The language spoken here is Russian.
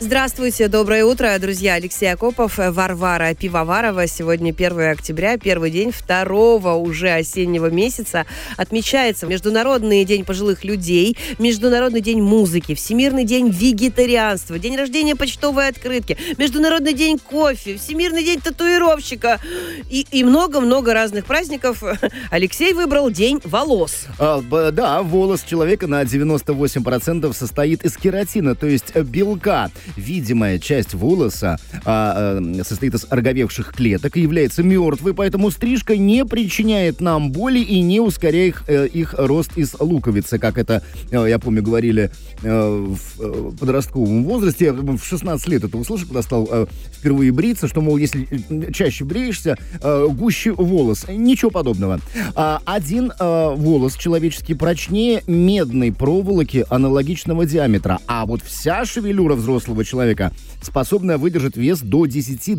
Здравствуйте, доброе утро, друзья. Алексей Акопов, Варвара Пивоварова. Сегодня 1 октября, первый день второго уже осеннего месяца. Отмечается Международный день пожилых людей, Международный день музыки, Всемирный день вегетарианства, день рождения почтовой открытки, Международный день кофе, Всемирный день татуировщика и много-много разных праздников. Алексей выбрал день волос. Да, волос человека на 98% состоит из кератина, то есть белка. Видимая часть волоса состоит из ороговевших клеток и является мертвой, поэтому стрижка не причиняет нам боли и не ускоряет их рост из луковицы, как это, я помню, говорили в подростковом возрасте. В 16 лет это услышал, когда стал впервые бриться, что, мол, если чаще бреешься, гуще волос. Ничего подобного. Один волос человеческий прочнее медной проволоки аналогичного диаметра, а вот вся шевелюра взрослого человека способна выдержать вес до 10